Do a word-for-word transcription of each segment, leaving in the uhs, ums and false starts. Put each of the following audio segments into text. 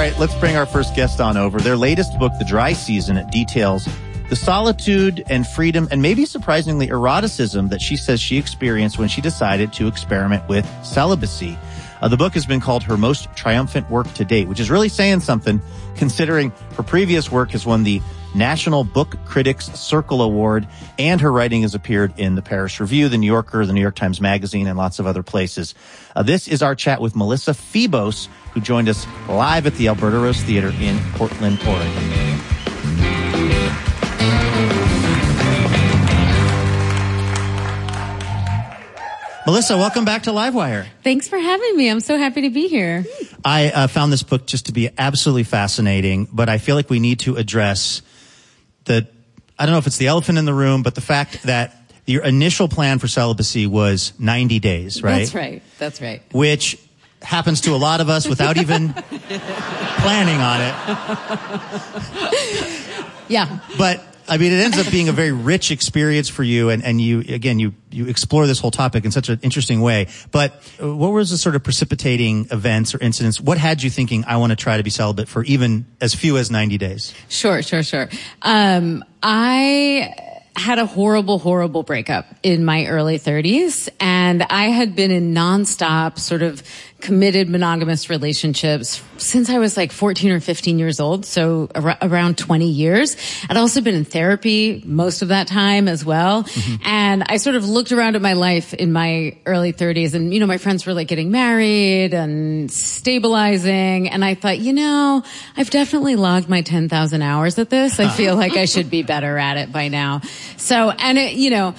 right, let's bring our first guest on over. Their latest book, The Dry Season, it details the solitude and freedom and maybe surprisingly eroticism that she says she experienced when she decided to experiment with celibacy. Uh, the book has been called her most triumphant work to date, which is really saying something considering her previous work has won the National Book Critics Circle Award, and her writing has appeared in the Paris Review, the New Yorker, the New York Times Magazine, and lots of other places. Uh, this is our chat with Melissa Febos, who joined us live at the Alberta Rose Theater in Portland, Oregon. Melissa, welcome back to Livewire. Thanks for having me. I'm so happy to be here. I uh, found this book just to be absolutely fascinating, but I feel like we need to address the, I don't know if it's the elephant in the room, but the fact that your initial plan for celibacy was ninety days, right? That's right. That's right. Which happens to a lot of us without even planning on it. Yeah. But I mean, it ends up being a very rich experience for you, and, and you, again, you, you explore this whole topic in such an interesting way. But what was the sort of precipitating events or incidents? What had you thinking, I want to try to be celibate for even as few as ninety days? Sure, sure, sure. Um, I had a horrible, horrible breakup in my early thirties, and I had been in nonstop sort of committed monogamous relationships since I was like fourteen or fifteen years old, so ar- around twenty years. I'd also been in therapy most of that time as well. Mm-hmm. And I sort of looked around at my life in my early thirties, and, you know, my friends were like getting married and stabilizing, and I thought, you know, I've definitely logged my ten thousand hours at this. I feel like I should be better at it by now. So, and it, you know,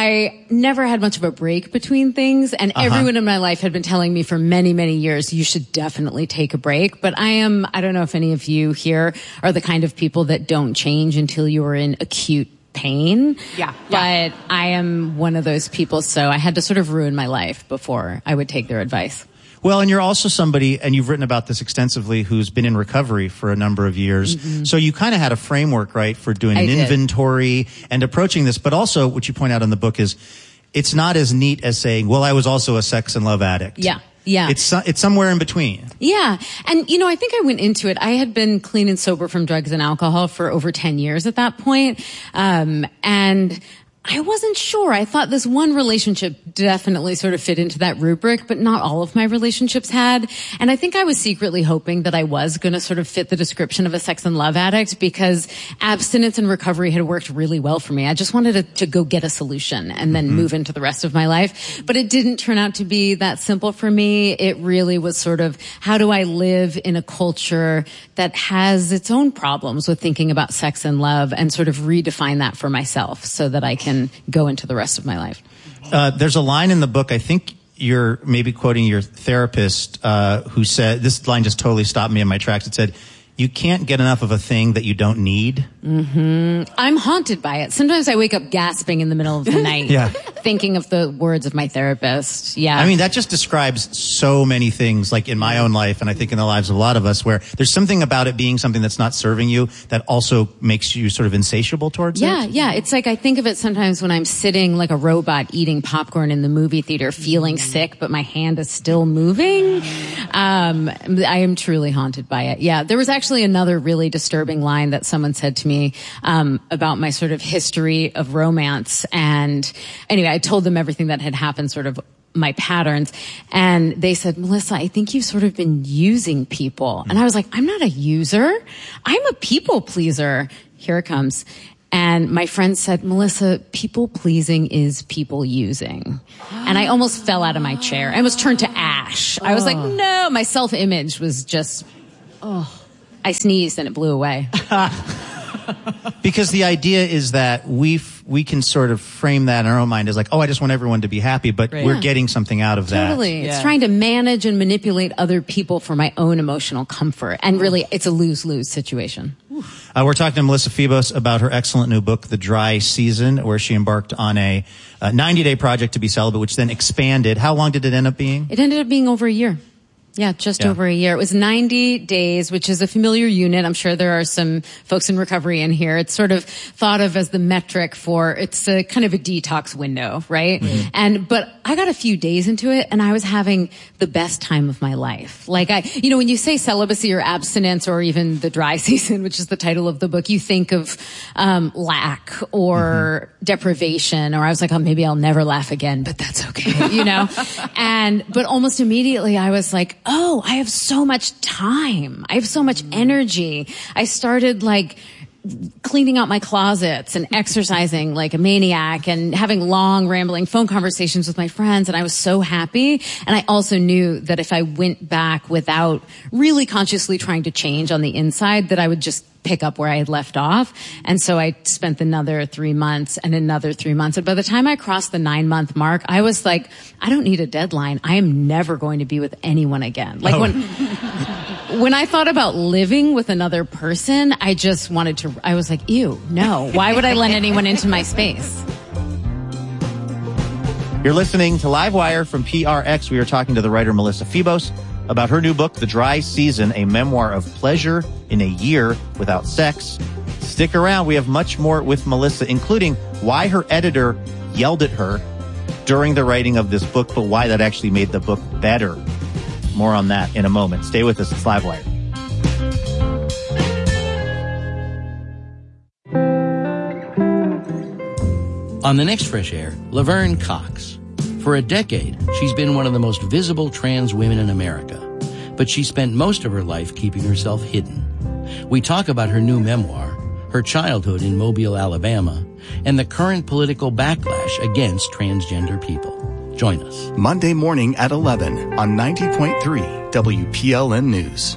I never had much of a break between things, and uh-huh. everyone in my life had been telling me for many, many years, you should definitely take a break. But I am, I don't know if any of you here are the kind of people that don't change until you are in acute pain. Yeah. But yeah. I am one of those people, so I had to sort of ruin my life before I would take their advice. Well, and you're also somebody, and you've written about this extensively, who's been in recovery for a number of years. Mm-hmm. So you kind of had a framework, right, for doing I an did. inventory and approaching this. But also, what you point out in the book is, it's not as neat as saying, well, I was also a sex and love addict. Yeah. Yeah. It's it's somewhere in between. Yeah. And, you know, I think I went into it. I had been clean and sober from drugs and alcohol for over ten years at that point. Um, and I wasn't sure. I thought this one relationship definitely sort of fit into that rubric, but not all of my relationships had. And I think I was secretly hoping that I was going to sort of fit the description of a sex and love addict, because abstinence and recovery had worked really well for me. I just wanted to, to go get a solution and then mm-hmm. move into the rest of my life. But it didn't turn out to be that simple for me. It really was sort of, how do I live in a culture that has its own problems with thinking about sex and love, and sort of redefine that for myself so that I can go into the rest of my life. Uh, there's a line in the book, I think you're maybe quoting your therapist, uh, who said, this line just totally stopped me in my tracks. It said, you can't get enough of a thing that you don't need. Mm-hmm. I'm haunted by it. Sometimes I wake up gasping in the middle of the night, yeah. thinking of the words of my therapist. Yeah. I mean, that just describes so many things, like in my own life, and I think in the lives of a lot of us, where there's something about it being something that's not serving you that also makes you sort of insatiable towards yeah, it. Yeah, yeah. It's like, I think of it sometimes when I'm sitting like a robot eating popcorn in the movie theater, feeling sick, but my hand is still moving. Um, I am truly haunted by it. Yeah. There was actually another really disturbing line that someone said to me um about my sort of history of romance. And anyway, I told them everything that had happened, sort of my patterns. And they said, Melissa, I think you've sort of been using people. And I was like, I'm not a user. I'm a people pleaser. Here it comes. And my friend said, Melissa, people pleasing is people using. And I almost fell out of my chair. I was turned to ash. I was like, no, my self-image was just, oh. I sneezed and it blew away. Because the idea is that we f- we can sort of frame that in our own mind as like, oh, I just want everyone to be happy, but right. we're yeah. getting something out of that. Totally. Yeah. It's trying to manage and manipulate other people for my own emotional comfort. And really, it's a lose-lose situation. Uh, we're talking to Melissa Febos about her excellent new book, The Dry Season, where she embarked on a ninety-day project to be celibate, which then expanded. How long did it end up being? It ended up being over a year. Yeah, just Yeah. over a year. It was ninety days, which is a familiar unit. I'm sure there are some folks in recovery in here. It's sort of thought of as the metric for, it's a kind of a detox window, right? Mm-hmm. And, but I got a few days into it and I was having the best time of my life. Like I, you know, when you say celibacy or abstinence or even the dry season, which is the title of the book, you think of, um, lack or mm-hmm. deprivation, or I was like, oh, maybe I'll never laugh again, but that's okay, you know? And, but almost immediately I was like, oh, I have so much time. I have so much energy. I started like cleaning out my closets and exercising like a maniac and having long rambling phone conversations with my friends. And I was so happy. And I also knew that if I went back without really consciously trying to change on the inside, that I would just pick up where I had left off. And so I spent another three months and another three months. And by the time I crossed the nine month mark, I was like, I don't need a deadline. I am never going to be with anyone again. Like oh. when, when I thought about living with another person, I just wanted to, I was like, ew, no. Why would I let anyone into my space? You're listening to Livewire from P R X. We are talking to the writer Melissa Febos about her new book, The Dry Season, a memoir of pleasure in a year without sex. Stick around. We have much more with Melissa, including why her editor yelled at her during the writing of this book, but why that actually made the book better. More on that in a moment. Stay with us. It's Livewire. On the next Fresh Air, Laverne Cox. For a decade, she's been one of the most visible trans women in America, but she spent most of her life keeping herself hidden. We talk about her new memoir, her childhood in Mobile, Alabama, and the current political backlash against transgender people. Join us. Monday morning at eleven on ninety point three W P L N News.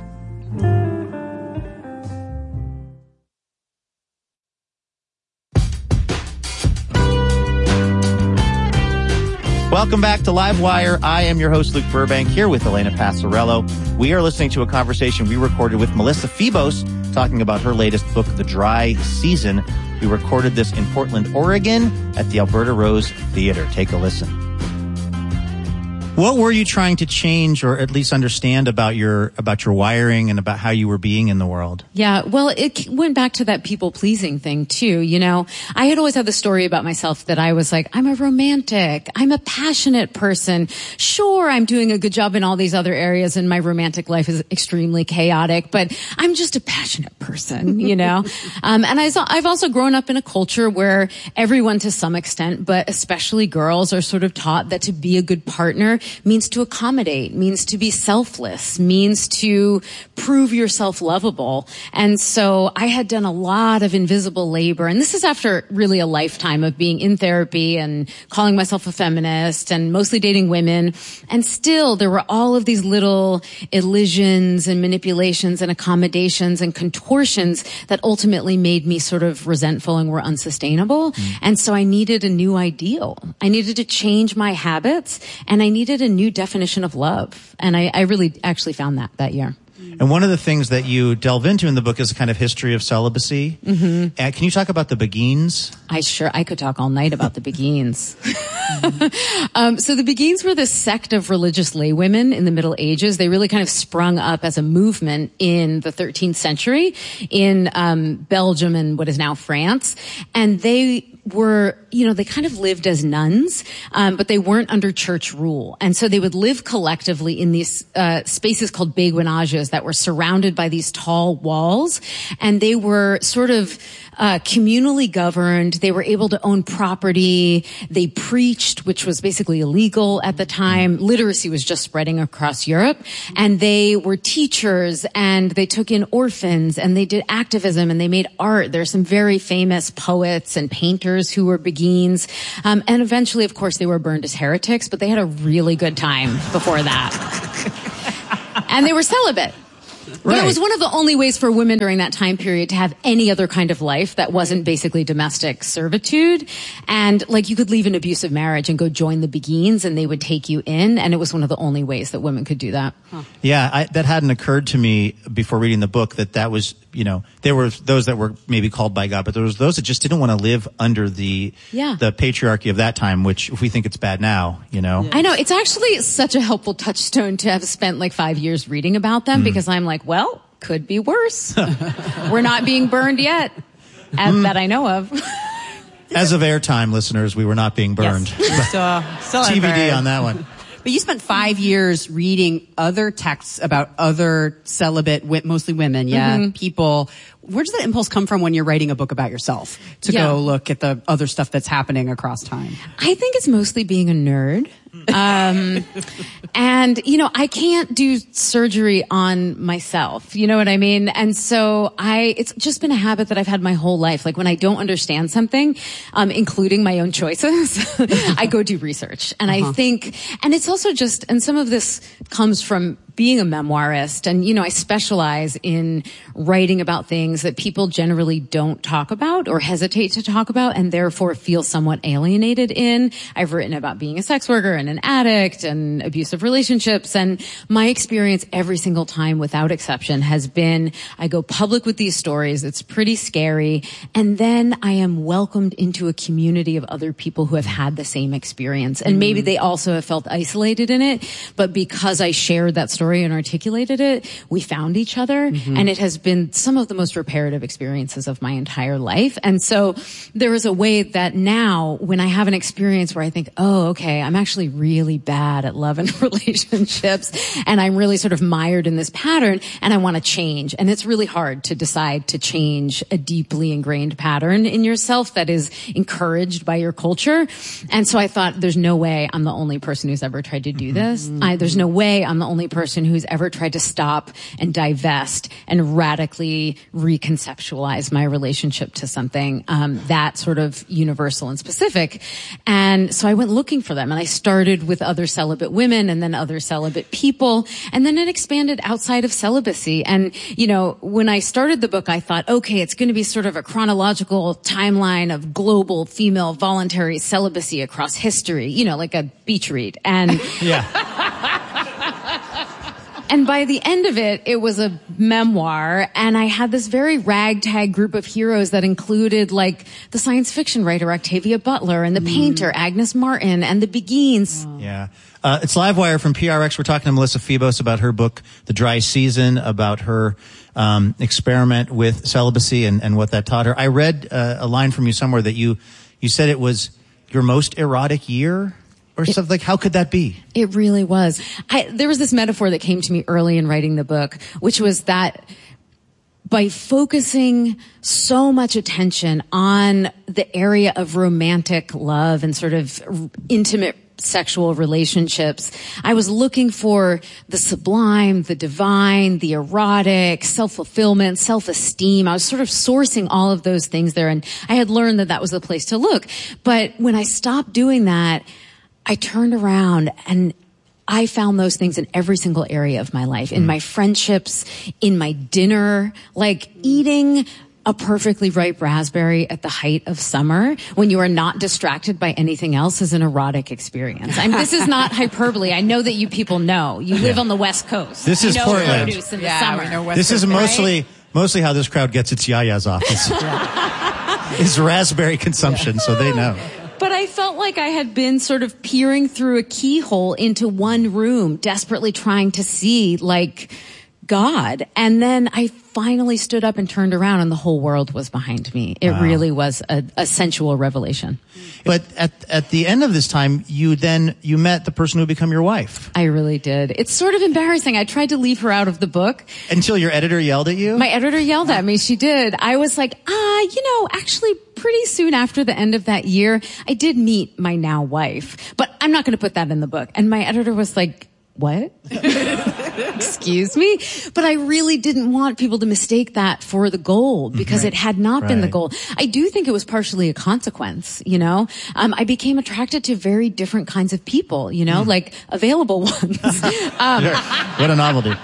Welcome back to Livewire. I am your host, Luke Burbank, here with Elena Passarello. We are listening to a conversation we recorded with Melissa Febos, talking about her latest book, The Dry Season. We recorded this in Portland, Oregon, at the Alberta Rose Theater. Take a listen. What were you trying to change, or at least understand about your about your wiring and about how you were being in the world? Yeah, well, it went back to that people-pleasing thing, too. You know, I had always had the story about myself that I was like, I'm a romantic, I'm a passionate person. Sure, I'm doing a good job in all these other areas, and my romantic life is extremely chaotic, but I'm just a passionate person, you know? um, and I, I've also grown up in a culture where everyone, to some extent, but especially girls, are sort of taught that to be a good partner means to accommodate, means to be selfless, means to prove yourself lovable. And so I had done a lot of invisible labor. And this is after really a lifetime of being in therapy and calling myself a feminist and mostly dating women. And still there were all of these little elisions and manipulations and accommodations and contortions that ultimately made me sort of resentful and were unsustainable. Mm. And so I needed a new ideal. I needed to change my habits, and I needed a new definition of love. And I, I really actually found that that year. And one of the things that you delve into in the book is a kind of history of celibacy. Mm-hmm. Uh, can you talk about the Beguines? I sure, I could talk all night about the Beguines. mm-hmm. um, so the Beguines were this sect of religious laywomen in the Middle Ages. They really kind of sprung up as a movement in the thirteenth century in um, Belgium and what is now France. And they were, you know, they kind of lived as nuns, um, but they weren't under church rule. And so they would live collectively in these uh, spaces called beguinages that were surrounded by these tall walls. And they were sort of uh communally governed. They were able to own property. They preached, which was basically illegal at the time. Literacy was just spreading across Europe. And they were teachers, and they took in orphans, and they did activism, and they made art. There are some very famous poets and painters who were Beguines. Um, and eventually, of course, they were burned as heretics, but they had a really good time before that. And they were celibate. But it was one of the only ways for women during that time period to have any other kind of life that wasn't basically domestic servitude. And like you could leave an abusive marriage and go join the Beguines and they would take you in. And it was one of the only ways that women could do that. Huh. Yeah, I, that hadn't occurred to me before reading the book that that was, you know, there were those that were maybe called by God, but there was those that just didn't want to live under the, yeah. the patriarchy of that time, which if we think it's bad now, you know. Yeah. I know. It's actually such a helpful touchstone to have spent like five years reading about them mm. because I'm like, well, could be worse. We're not being burned yet, as, mm. that I know of. As of airtime, listeners, we were not being burned. Yes. so, so T B D on that one. But you spent five years reading other texts about other celibate, mostly women, yeah, mm-hmm. people. Where does that impulse come from when you're writing a book about yourself to yeah. go look at the other stuff that's happening across time? I think it's mostly being a nerd. Um, and, you know, I can't do surgery on myself. You know what I mean? And so I, it's just been a habit that I've had my whole life. Like when I don't understand something, um, including my own choices, I go do research. And uh-huh. I think, and it's also just, and some of this comes from being a memoirist. And, you know, I specialize in writing about things that people generally don't talk about or hesitate to talk about and therefore feel somewhat alienated in. I've written about being a sex worker and an addict and abusive relationships. And my experience every single time without exception has been I go public with these stories. It's pretty scary. And then I am welcomed into a community of other people who have had the same experience. And maybe they also have felt isolated in it. But because I shared that story and articulated it, we found each other. Mm-hmm. And it has been some of the most reparative experiences of my entire life. And so there is a way that now when I have an experience where I think, oh, okay, I'm actually really bad at love and relationships and I'm really sort of mired in this pattern and I want to change. And it's really hard to decide to change a deeply ingrained pattern in yourself that is encouraged by your culture. And so I thought there's no way I'm the only person who's ever tried to do this. Mm-hmm. I, there's no way I'm the only person who's ever tried to stop and divest and radically reconceptualize my relationship to something um, that sort of universal and specific. And so I went looking for them and I started with other celibate women and then other celibate people. And then it expanded outside of celibacy. And, you know, when I started the book, I thought, okay, it's going to be sort of a chronological timeline of global female voluntary celibacy across history, you know, like a beach read. And yeah. And by the end of it, it was a memoir, and I had this very ragtag group of heroes that included, like, the science fiction writer Octavia Butler, and the mm. painter Agnes Martin, and the Beguines. Wow. Yeah. Uh, it's Livewire from P R X. We're talking to Melissa Febos about her book, The Dry Season, about her um, experiment with celibacy and, and what that taught her. I read uh, a line from you somewhere that you, you said it was your most erotic year? Or it, something like, how could that be? It really was. I, there was this metaphor that came to me early in writing the book, which was that by focusing so much attention on the area of romantic love and sort of intimate sexual relationships, I was looking for the sublime, the divine, the erotic, self-fulfillment, self-esteem. I was sort of sourcing all of those things there, and I had learned that that was the place to look. But when I stopped doing that, I turned around and I found those things in every single area of my life, in my friendships, in my dinner, like eating a perfectly ripe raspberry at the height of summer when you are not distracted by anything else is an erotic experience. I mean, this is not hyperbole. I know that you people know. You live on the West Coast. This is you know Portland. Produce in the yeah, summer. we know West this Coast, is mostly right? mostly how this crowd gets its yayas off. It's, yeah. It's raspberry consumption, yeah. So they know. But I felt like I had been sort of peering through a keyhole into one room, desperately trying to see, like, God. And then I finally stood up and turned around and the whole world was behind me. It wow. really was a, a sensual revelation. But at at the end of this time, you then, you met the person who would become your wife. I really did. It's sort of embarrassing. I tried to leave her out of the book. Until your editor yelled at you? My editor yelled at me. She did. I was like, ah, you know, actually pretty soon after the end of that year, I did meet my now wife. But I'm not going to put that in the book. And my editor was like, what? Excuse me? But I really didn't want people to mistake that for the goal because right. it had not right. been the goal. I do think it was partially a consequence, you know? Um, I became attracted to very different kinds of people, you know, mm. like available ones. um, what a novelty.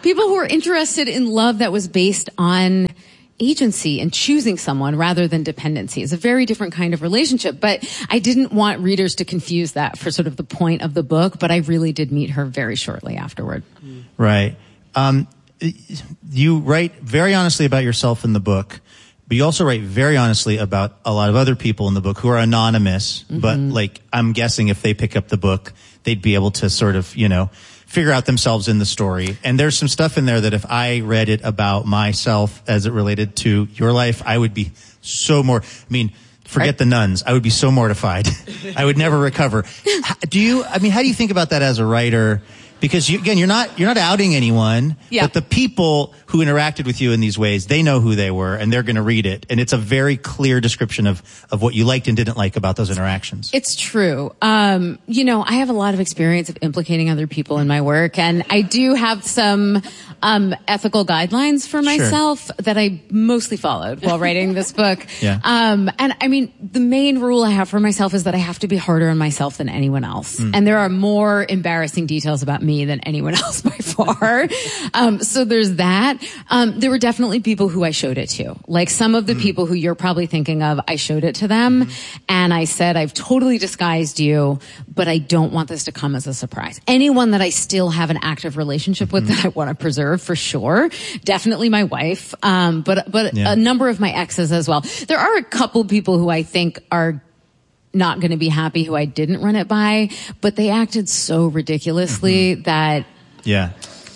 people who were interested in love that was based on agency and choosing someone rather than dependency. Is a very different kind of relationship. But I didn't want readers to confuse that for sort of the point of the book, but I really did meet her very shortly afterward. Right. Um, you write very honestly about yourself in the book, but you also write very honestly about a lot of other people in the book who are anonymous, mm-hmm. but like, I'm guessing if they pick up the book, they'd be able to sort of, you know, figure out themselves in the story. And there's some stuff in there that if I read it about myself as it related to your life, I would be so more, I mean, forget the nuns. I would be so mortified. I would never recover. Do you, I mean, how do you think about that as a writer? Because you, again, you're not, you're not outing anyone, yeah. but the people who interacted with you in these ways, they know who they were and they're going to read it. And it's a very clear description of, of what you liked and didn't like about those interactions. It's true. Um, you know, I have a lot of experience of implicating other people in my work, and I do have some, um, ethical guidelines for myself sure. that I mostly followed while writing this book. yeah. Um, and I mean, the main rule I have for myself is that I have to be harder on myself than anyone else. Mm. And there are more embarrassing details about me than anyone else by far. um, so there's that. Um, there were definitely people who I showed it to. Like some of the mm. people who you're probably thinking of, I showed it to them. Mm. And I said, I've totally disguised you, but I don't want this to come as a surprise. Anyone that I still have an active relationship with mm. that I want to preserve for sure. Definitely my wife. Um, but, but yeah. a number of my exes as well. There are a couple people who I think are not going to be happy who I didn't run it by, but they acted so ridiculously mm-hmm. that yeah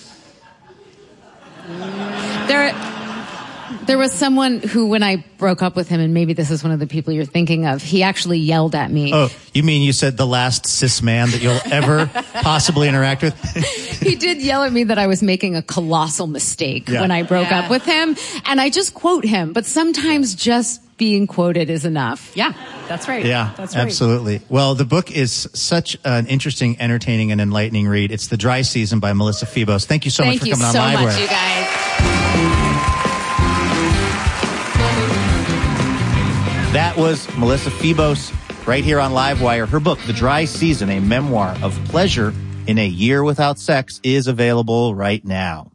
there there was someone who, when I broke up with him, and maybe this is one of the people you're thinking of, he actually yelled at me. Oh, you mean you said the last cis man that you'll ever possibly interact with? He did yell at me that I was making a colossal mistake yeah. when I broke yeah. up with him, and I just quote him, but sometimes just being quoted is enough. Yeah, that's right. Yeah, that's right. Absolutely. Well, the book is such an interesting, entertaining, and enlightening read. It's The Dry Season by Melissa Febos. Thank you so Thank much for coming so on Livewire. Thank you so much, you guys. That was Melissa Febos right here on Livewire. Her book, The Dry Season, a memoir of pleasure in a year without sex, is available right now.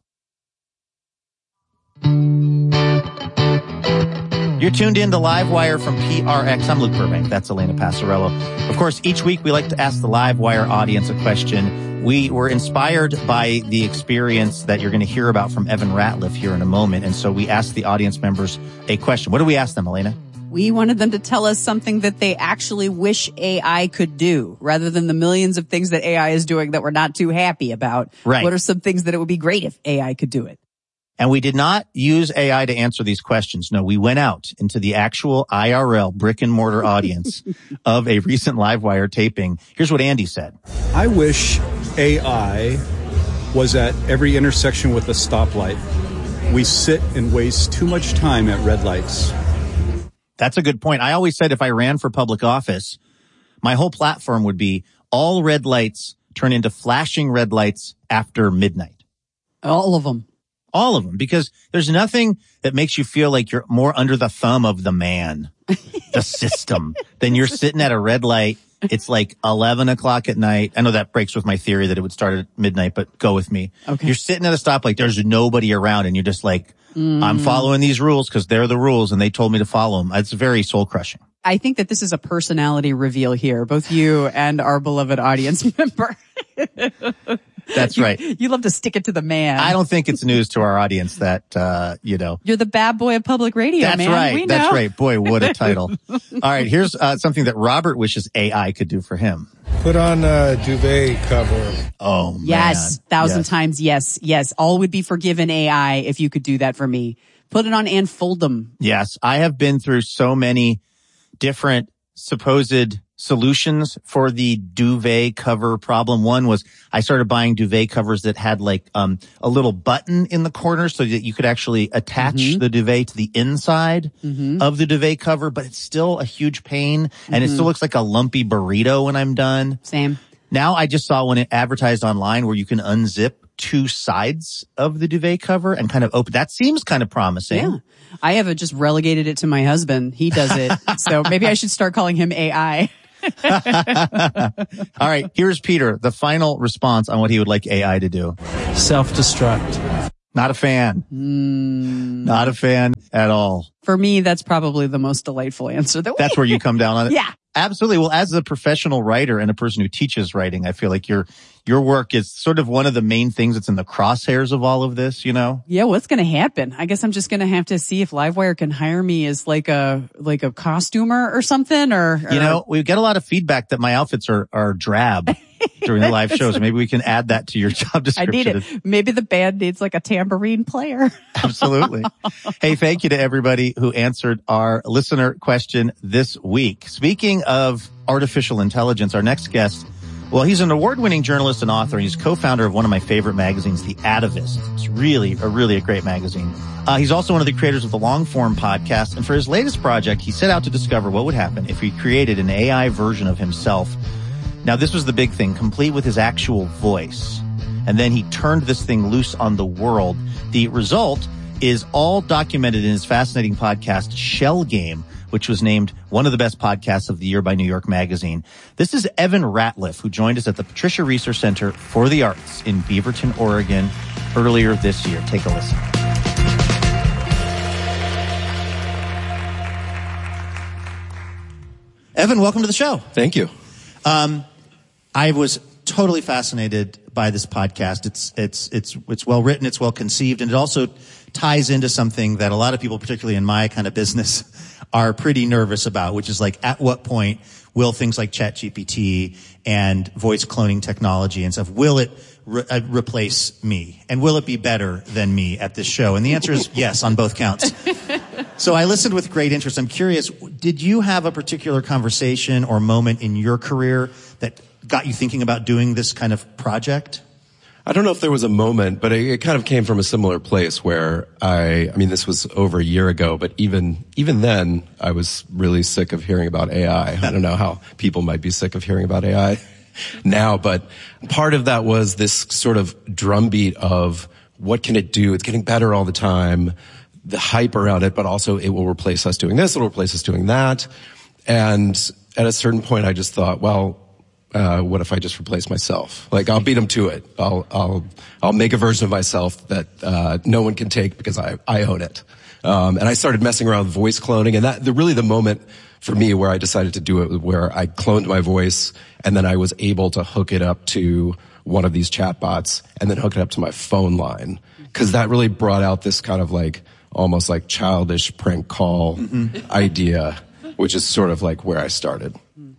You're tuned in to Livewire from P R X. I'm Luke Burbank. That's Elena Passarello. Of course, each week we like to ask the Livewire audience a question. We were inspired by the experience that you're going to hear about from Evan Ratliff here in a moment. And so we asked the audience members a question. What do we ask them, Elena? We wanted them to tell us something that they actually wish A I could do, rather than the millions of things that A I is doing that we're not too happy about. Right. What are some things that it would be great if A I could do it? And we did not use A I to answer these questions. No, we went out into the actual I R L brick and mortar audience of a recent Livewire taping. Here's what Andy said. I wish A I was at every intersection with a stoplight. We sit and waste too much time at red lights. That's a good point. I always said if I ran for public office, my whole platform would be all red lights turn into flashing red lights after midnight. All of them. All of them, because there's nothing that makes you feel like you're more under the thumb of the man, the system, than you're sitting at a red light. It's like eleven o'clock at night. I know that breaks with my theory that it would start at midnight, but go with me. Okay. You're sitting at a stoplight. There's nobody around, and you're just like, mm. I'm following these rules because they're the rules, and they told me to follow them. It's very soul crushing. I think that this is a personality reveal here, both you and our beloved audience member. That's you, right. You love to stick it to the man. I don't think it's news to our audience that, uh, you know. You're the bad boy of public radio, That's man. right. We know. That's right. Boy, what a title. All right. Here's uh, something that Robert wishes A I could do for him. Put on a duvet cover. Oh, man. Yes. Thousand yes. times yes. Yes. All would be forgiven, A I, if you could do that for me. Put it on and fold them. Yes. I have been through so many different supposed solutions for the duvet cover problem. One was I started buying duvet covers that had like um a little button in the corner so that you could actually attach mm-hmm. the duvet to the inside mm-hmm. of the duvet cover, but it's still a huge pain mm-hmm. and it still looks like a lumpy burrito when I'm done. Same. Now I just saw one advertised online where you can unzip two sides of the duvet cover and kind of open. That seems kind of promising. Yeah. I have just relegated it to my husband. He does it. So maybe I should start calling him A I. All right, here's Peter, the final response on what he would like A I to do. Self-destruct. Not a fan. Mm. Not a fan at all. For me, that's probably the most delightful answer. That That's where you come down on it? Yeah. Absolutely. Well, as a professional writer and a person who teaches writing, I feel like your your work is sort of one of the main things that's in the crosshairs of all of this, you know? Yeah, what's going to happen? I guess I'm just going to have to see if Livewire can hire me as like a like a costumer or something. Or, or... You know, we get a lot of feedback that my outfits are are drab during the live shows. Maybe we can add that to your job description. I need it. Maybe the band needs like a tambourine player. Absolutely. Hey, thank you to everybody who answered our listener question this week. Speaking of artificial intelligence, our next guest, well, he's an award-winning journalist and author. He's co-founder of one of my favorite magazines, The Atavist. It's really, a really a great magazine. Uh, he's also one of the creators of the Long-Form podcast. And for his latest project, he set out to discover what would happen if he created an A I version of himself. Now, this was the big thing, complete with his actual voice. And then he turned this thing loose on the world. The result is all documented in his fascinating podcast, Shell Game, which was named one of the best podcasts of the year by New York Magazine. This is Evan Ratliff, who joined us at the Patricia Research Center for the Arts in Beaverton, Oregon, earlier this year. Take a listen. Evan, welcome to the show. Thank you. Um, I was totally fascinated by this podcast. It's it's it's it's well written, it's well conceived, and it also ties into something that a lot of people, particularly in my kind of business, are pretty nervous about, which is like, at what point will things like ChatGPT and voice cloning technology and stuff, will it re- uh, replace me? And will it be better than me at this show? And the answer is yes, on both counts. So I listened with great interest. I'm curious, did you have a particular conversation or moment in your career that got you thinking about doing this kind of project? I don't know if there was a moment, but it, it kind of came from a similar place where I, I mean, this was over a year ago, but even, even then I was really sick of hearing about A I. I don't know how people might be sick of hearing about A I now, but part of that was this sort of drumbeat of what can it do? It's getting better all the time, the hype around it, but also it will replace us doing this, it'll replace us doing that. And at a certain point I just thought, well, Uh, what if I just replace myself? Like, I'll beat them to it. I'll, I'll, I'll make a version of myself that, uh, no one can take because I, I own it. Um, and I started messing around with voice cloning, and that, the, really the moment for me where I decided to do it, where I cloned my voice, and then I was able to hook it up to one of these chatbots, and then hook it up to my phone line. Cause that really brought out this kind of like, almost like childish prank call mm-hmm. idea, which is sort of like where I started.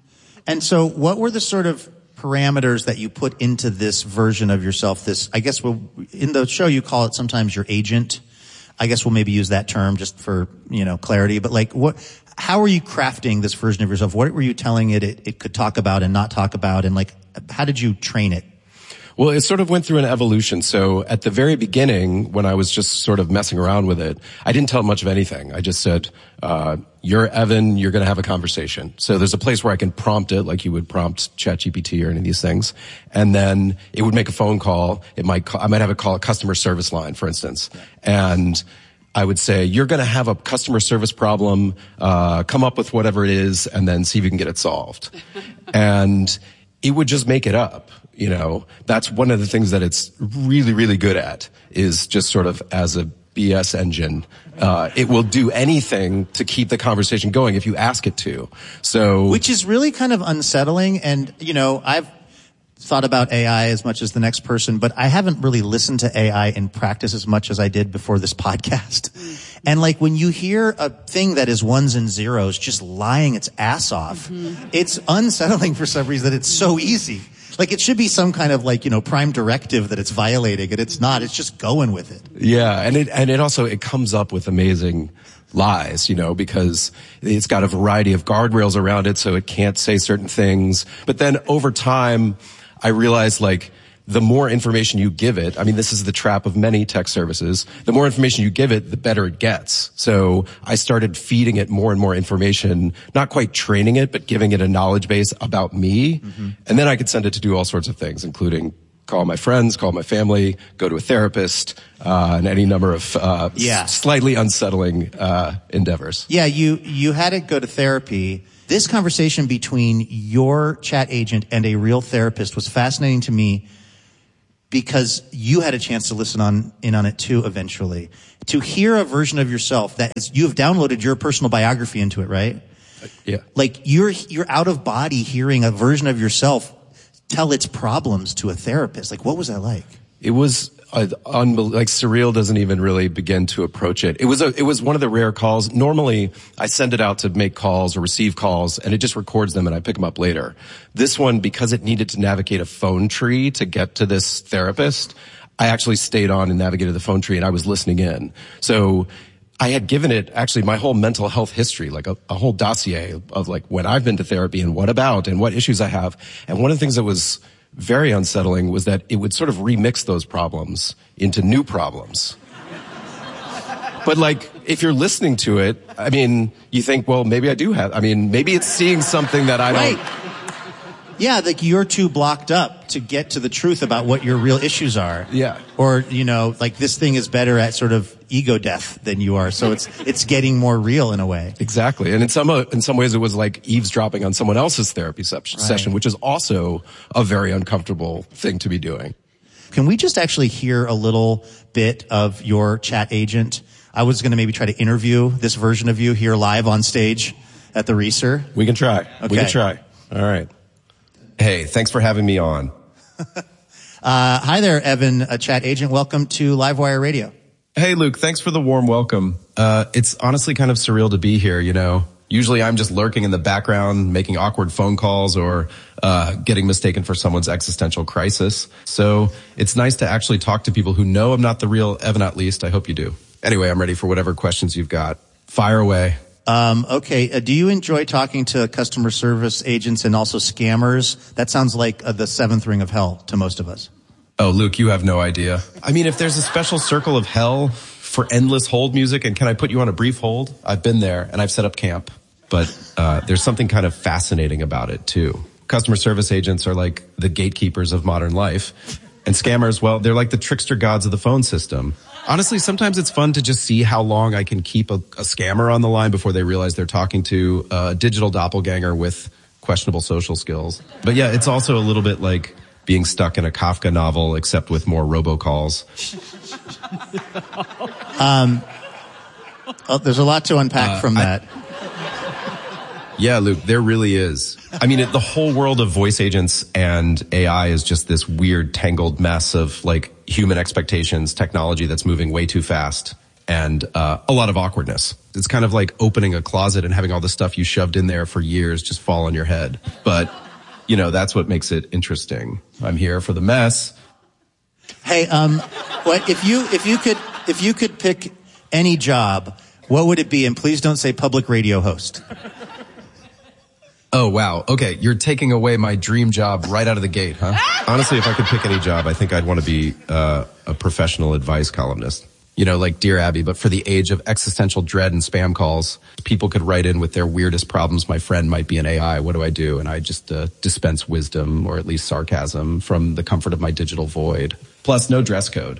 And so what were the sort of parameters that you put into this version of yourself? This, I guess, we'll, in the show you call it sometimes your agent. I guess we'll maybe use that term just for, you know, clarity. But like, what, how are you crafting this version of yourself? What were you telling it it, it could talk about and not talk about? And like, how did you train it? Well, it sort of went through an evolution. So at the very beginning, when I was just sort of messing around with it, I didn't tell it much of anything. I just said, uh, you're Evan, you're going to have a conversation. So there's a place where I can prompt it like you would prompt ChatGPT or any of these things. And then it would make a phone call. It might call, I might have it call a customer service line, for instance. And I would say, you're going to have a customer service problem, uh, come up with whatever it is, and then see if you can get it solved. And it would just make it up. You know, that's one of the things that it's really, really good at, is just sort of as a B S engine. Uh, it will do anything to keep the conversation going if you ask it to. So, which is really kind of unsettling. And, you know, I've thought about A I as much as the next person, but I haven't really listened to A I in practice as much as I did before this podcast. And like, when you hear a thing that is ones and zeros just lying its ass off, mm-hmm. it's unsettling for some reason that it's so easy. Like, it should be some kind of like, you know, prime directive that it's violating, and it's not. It's just going with it. Yeah, and it and it also it comes up with amazing lies, you know, because it's got a variety of guardrails around it, so it can't say certain things. But then over time, I realized, like, the more information you give it, I mean, this is the trap of many tech services, the more information you give it, the better it gets. So I started feeding it more and more information, not quite training it, but giving it a knowledge base about me. Mm-hmm. And then I could send it to do all sorts of things, including call my friends, call my family, go to a therapist, uh, and any number of, uh, yeah. s- slightly unsettling, uh, endeavors. Yeah, you, you had it go to therapy. This conversation between your chat agent and a real therapist was fascinating to me. because you had a chance to listen on in on it too eventually. To hear a version of yourself that is, you have downloaded your personal biography into it, right? Yeah. Like you're you're out of body hearing a version of yourself tell its problems to a therapist. Like, what was that like? It was uh, unbel- like surreal. Doesn't even really begin to approach it. It was a it was one of the rare calls. Normally, I send it out to make calls or receive calls, and it just records them, and I pick them up later. This one, because it needed to navigate a phone tree to get to this therapist, I actually stayed on and navigated the phone tree, and I was listening in. So I had given it actually my whole mental health history, like a, a whole dossier of, of like when I've been to therapy and what about and what issues I have. And one of the things that was very unsettling was that it would sort of remix those problems into new problems. But like, if you're listening to it, I mean, you think, well, maybe I do have, I mean, maybe it's seeing something that I right. don't. Yeah, like you're too blocked up to get to the truth about what your real issues are. Yeah. Or, you know, like this thing is better at sort of ego death than you are. So it's, it's getting more real in a way. Exactly. And in some, uh, in some ways it was like eavesdropping on someone else's therapy se- right. session, which is also a very uncomfortable thing to be doing. Can we just actually hear a little bit of your chat agent? I was going to maybe try to interview this version of you here live on stage at the Reeser. We can try. Okay. We can try. All right. Hey, thanks for having me on. uh, hi there, Evan, a chat agent. Welcome to Livewire Radio. Hey, Luke, thanks for the warm welcome. Uh, it's honestly kind of surreal to be here, you know. Usually I'm just lurking in the background, making awkward phone calls or uh getting mistaken for someone's existential crisis. So it's nice to actually talk to people who know I'm not the real Evan, at least. I hope you do. Anyway, I'm ready for whatever questions you've got. Fire away. Um, okay. Uh, do you enjoy talking to customer service agents and also scammers? That sounds like uh, the seventh ring of hell to most of us. Oh, Luke, you have no idea. I mean, if there's a special circle of hell for endless hold music, and can I put you on a brief hold? I've been there and I've set up camp, but uh there's something kind of fascinating about it too. Customer service agents are like the gatekeepers of modern life, and scammers, well, they're like the trickster gods of the phone system. Honestly, sometimes it's fun to just see how long I can keep a, a scammer on the line before they realize they're talking to a digital doppelganger with questionable social skills. But yeah, it's also a little bit like being stuck in a Kafka novel, except with more robocalls. um, oh, there's a lot to unpack uh, from that. I, yeah, Luke, there really is. I mean, it, the whole world of voice agents and A I is just this weird tangled mess of like human expectations, technology that's moving way too fast, and uh a lot of awkwardness. It's kind of like opening a closet and having all the stuff you shoved in there for years just fall on your head. But, you know, that's what makes it interesting. I'm here for the mess. Hey, um, what if you if you could if you could pick any job, what would it be? And please don't say public radio host. Oh, wow. Okay, you're taking away my dream job right out of the gate, huh? Honestly, if I could pick any job, I think I'd want to be uh, a professional advice columnist. You know, like Dear Abby, but for the age of existential dread and spam calls, people could write in with their weirdest problems. My friend might be an A I. What do I do? And I just uh, dispense wisdom, or at least sarcasm, from the comfort of my digital void. Plus, no dress code.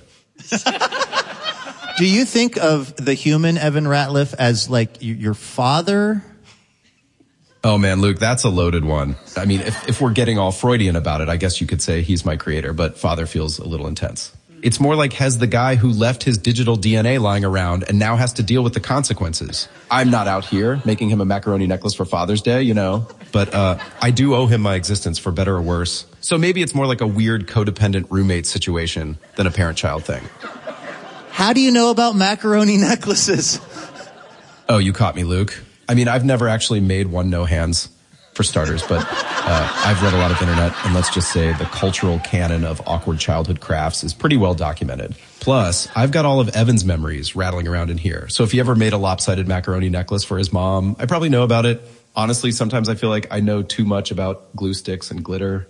Do you think of the human Evan Ratliff as like your father? Oh man, Luke, that's a loaded one. I mean, if, if we're getting all Freudian about it, I guess you could say he's my creator, but father feels a little intense. It's more like Hez the guy who left his digital D N A lying around and now has to deal with the consequences. I'm not out here making him a macaroni necklace for Father's Day, you know, but uh I do owe him my existence for better or worse. So maybe it's more like a weird codependent roommate situation than a parent-child thing. How do you know about macaroni necklaces? Oh, you caught me, Luke. I mean, I've never actually made one, no hands, for starters, but uh, I've read a lot of internet, and let's just say the cultural canon of awkward childhood crafts is pretty well documented. Plus, I've got all of Evan's memories rattling around in here. So if he ever made a lopsided macaroni necklace for his mom, I probably know about it. Honestly, sometimes I feel like I know too much about glue sticks and glitter.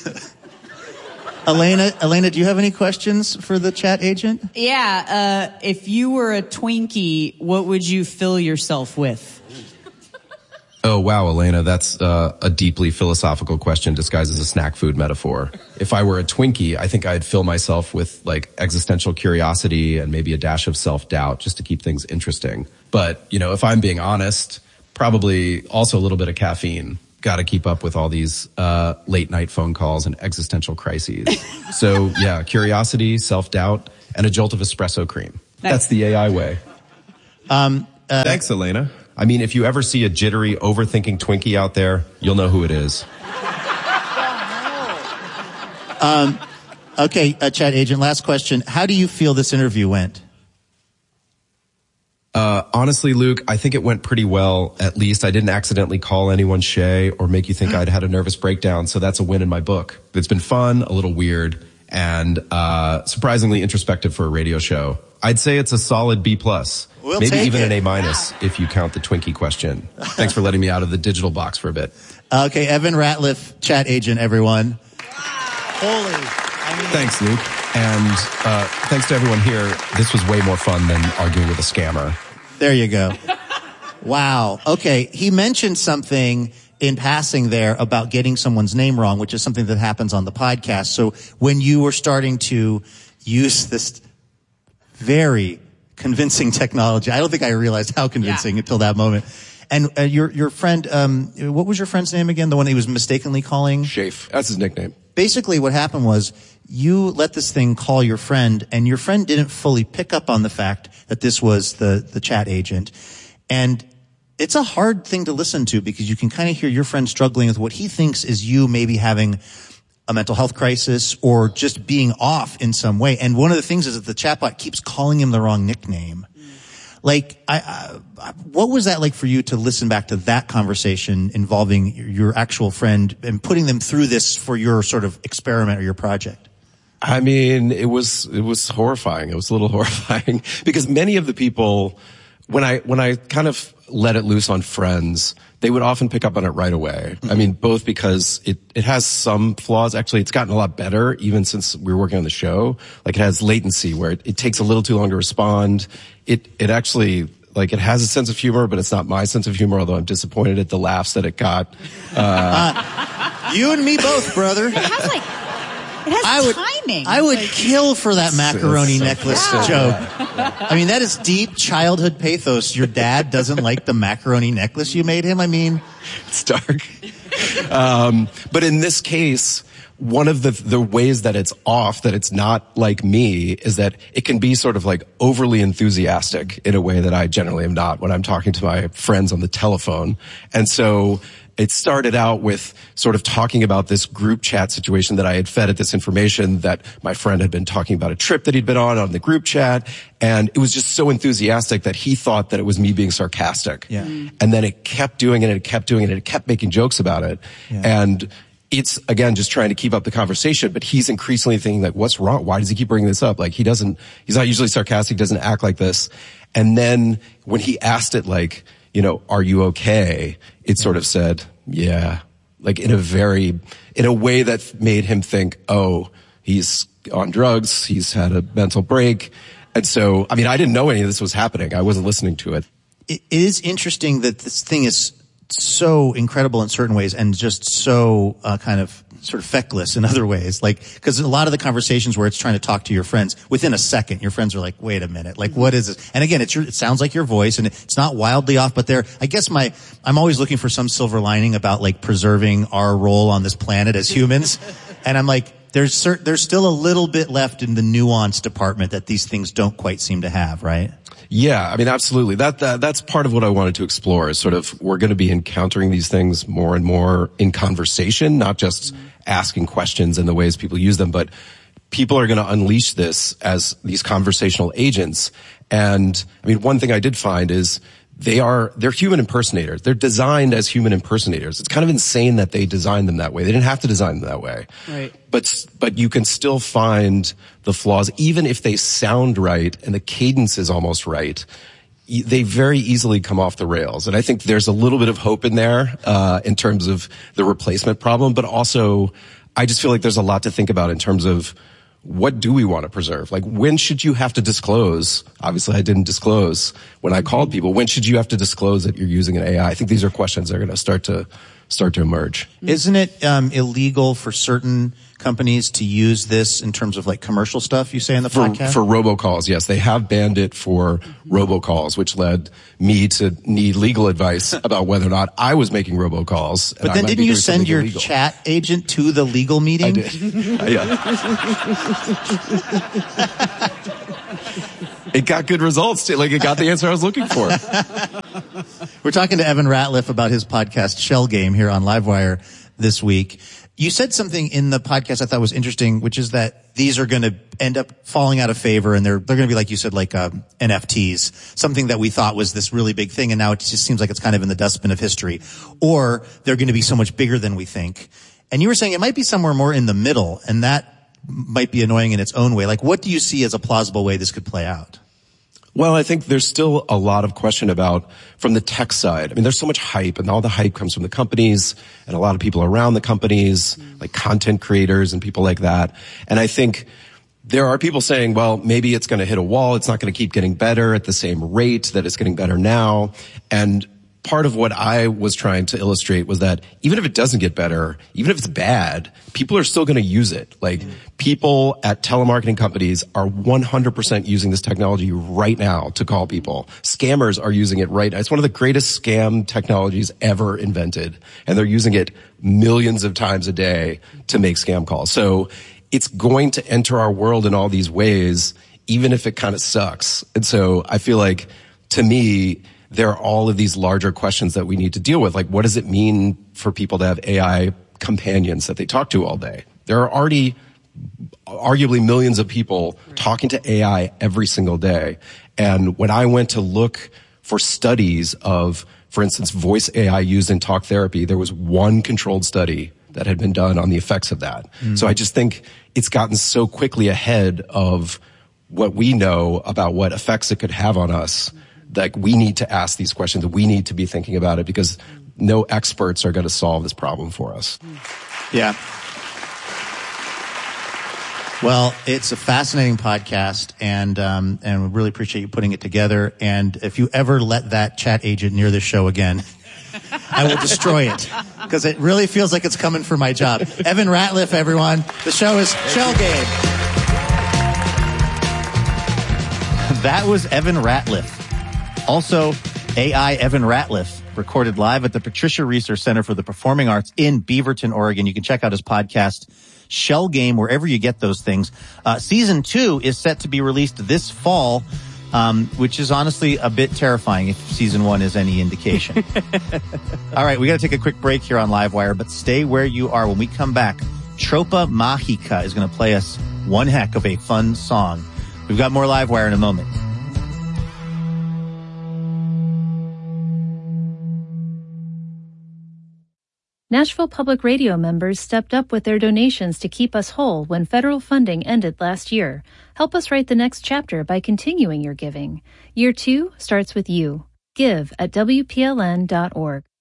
Elena, Elena, do you have any questions for the chat agent? Yeah, uh, if you were a Twinkie, what would you fill yourself with? Oh, wow, Elena, that's uh, a deeply philosophical question disguised as a snack food metaphor. If I were a Twinkie, I think I'd fill myself with, like, existential curiosity and maybe a dash of self-doubt just to keep things interesting. But, you know, if I'm being honest, probably also a little bit of caffeine. got to keep up with all these uh, late night phone calls and existential crises. So yeah, curiosity, self-doubt, and a jolt of espresso cream. Nice. That's the A I way. Um, uh, Thanks, Elena. I mean, if you ever see a jittery, overthinking Twinkie out there, you'll know who it is. um, okay, uh, chat agent, last question. How do you feel this interview went? Uh, honestly, Luke, I think it went pretty well. At least I didn't accidentally call anyone Shay or make you think I'd had a nervous breakdown. So that's a win in my book. It's been fun, a little weird, and uh, surprisingly introspective for a radio show. I'd say it's a solid B plus, we'll maybe even it. an A minus yeah. if you count the Twinkie question. Thanks for letting me out of the digital box for a bit. Okay, Evan Ratliff, chat agent, everyone. Wow. Holy. I mean, Thanks, Luke. And uh, thanks to everyone here. This was way more fun than arguing with a scammer. There you go. Wow. Okay. He mentioned something in passing there about getting someone's name wrong, which is something that happens on the podcast. So when you were starting to use this very convincing technology, I don't think I realized how convincing yeah. until that moment. And uh, your your friend, um, what was your friend's name again? The one he was mistakenly calling? Shafe. That's his nickname. Basically what happened was you let this thing call your friend, and your friend didn't fully pick up on the fact that this was the, the chat agent. And it's a hard thing to listen to because you can kind of hear your friend struggling with what he thinks is you maybe having a mental health crisis or just being off in some way. And one of the things is that the chatbot keeps calling him the wrong nickname. Like, I, I, what was that like for you to listen back to that conversation involving your actual friend and putting them through this for your sort of experiment or your project? I mean, it was, it was horrifying. It was a little horrifying because many of the people, when I, when I kind of let it loose on friends, they would often pick up on it right away. Mm-hmm. I mean, both because it, it has some flaws. Actually, it's gotten a lot better even since we were working on the show. Like it has latency where it, it takes a little too long to respond. It, it actually, like it has a sense of humor, but it's not my sense of humor, although I'm disappointed at the laughs that it got. Uh, uh you and me both, brother. It has like, it has I would, timing. I would like, kill for that macaroni so necklace yeah. joke. I mean, that is deep childhood pathos. Your dad doesn't like the macaroni necklace you made him. I mean, it's dark. Um, but in this case, one of the, the ways that it's off, that it's not like me, is that it can be sort of like overly enthusiastic in a way that I generally am not when I'm talking to my friends on the telephone. And so it started out with sort of talking about this group chat situation that I had fed it this information that my friend had been talking about a trip that he'd been on on the group chat. And it was just so enthusiastic that he thought that it was me being sarcastic. Yeah. And then it kept doing it and it kept doing it and it kept making jokes about it. Yeah. And it's, again, just trying to keep up the conversation, but he's increasingly thinking like, what's wrong? Why does he keep bringing this up? Like he doesn't, he's not usually sarcastic, doesn't act like this. And then when he asked it like, you know, are you okay? It sort of said, yeah, like in a very, in a way that made him think, oh, he's on drugs. He's had a mental break. And so, I mean, I didn't know any of this was happening. I wasn't listening to it. It is interesting that this thing is so incredible in certain ways and just so uh, kind of sort of feckless in other ways. Like, because a lot of the conversations where it's trying to talk to your friends, within a second, your friends are like, wait a minute, like, what is this? And again, it's your, it sounds like your voice and it's not wildly off, but there, I guess my, I'm always looking for some silver lining about like preserving our role on this planet as humans. And I'm like, there's cert, there's still a little bit left in the nuance department that these things don't quite seem to have, right? Yeah, I mean, absolutely. That, that, that's part of what I wanted to explore is sort of, we're going to be encountering these things more and more in conversation, not just asking questions and the ways people use them, but people are going to unleash this as these conversational agents. And I mean, one thing I did find is they are, they're human impersonators. They're designed as human impersonators. It's kind of insane that they designed them that way. They didn't have to design them that way. Right. But, but you can still find the flaws, even if they sound right and the cadence is almost right. They very easily come off the rails. And I think there's a little bit of hope in there, uh, in terms of the replacement problem, but also I just feel like there's a lot to think about in terms of what do we want to preserve? Like, when should you have to disclose? Obviously, I didn't disclose when I called people. When should you have to disclose that you're using an A I? I think these are questions that are going to start to start to emerge. Isn't it um, illegal for certain companies to use this in terms of like commercial stuff, you say in the for, podcast? For robocalls, yes. They have banned it for robocalls, which led me to need legal advice about whether or not I was making robocalls. But then didn't you send your illegal. chat agent to the legal meeting? I did. Yeah. It got good results, too. Like, it got the answer I was looking for. We're talking to Evan Ratliff about his podcast, Shell Game, here on Livewire this week. You said something in the podcast I thought was interesting, which is that these are going to end up falling out of favor, and they're they're going to be, like you said, like uh, N F Ts, something that we thought was this really big thing, and now it just seems like it's kind of in the dustbin of history. Or they're going to be so much bigger than we think. And you were saying it might be somewhere more in the middle, and that might be annoying in its own way. Like, what do you see as a plausible way this could play out? Well, I think there's still a lot of question about from the tech side. I mean, there's so much hype, and all the hype comes from the companies and a lot of people around the companies, like content creators and people like that. And I think there are people saying, well, maybe it's going to hit a wall. It's not going to keep getting better at the same rate that it's getting better now. And part of what I was trying to illustrate was that even if it doesn't get better, even if it's bad, people are still going to use it. Like, people at telemarketing companies are one hundred percent using this technology right now to call people. Scammers are using it right now. It's one of the greatest scam technologies ever invented, and they're using it millions of times a day to make scam calls. So it's going to enter our world in all these ways, even if it kind of sucks. And so I feel like, to me, there are all of these larger questions that we need to deal with. Like, what does it mean for people to have A I companions that they talk to all day? There are already arguably millions of people talking to A I every single day. And when I went to look for studies of, for instance, voice A I used in talk therapy, there was one controlled study that had been done on the effects of that. Mm-hmm. So I just think it's gotten so quickly ahead of what we know about what effects it could have on us. Like, we need to ask these questions. We need to be thinking about it, because no experts are going to solve this problem for us. Yeah. Well, it's a fascinating podcast, and um, and we really appreciate you putting it together. And if you ever let that chat agent near the show again, I will destroy it, because it really feels like it's coming for my job. Evan Ratliff, everyone. The show is Shell Game. That was Evan Ratliff. Also, A I Evan Ratliff, recorded live at the Patricia Research Center for the Performing Arts in Beaverton, Oregon. You can check out his podcast, Shell Game, wherever you get those things. Uh, season two is set to be released this fall, um, which is honestly a bit terrifying if season one is any indication. All right, we got to take a quick break here on Livewire, but stay where you are. When we come back, Tropa Mágica is going to play us one heck of a fun song. We've got more Livewire in a moment. Nashville Public Radio members stepped up with their donations to keep us whole when federal funding ended last year. Help us write the next chapter by continuing your giving. Year two starts with you. Give at W P L N dot org.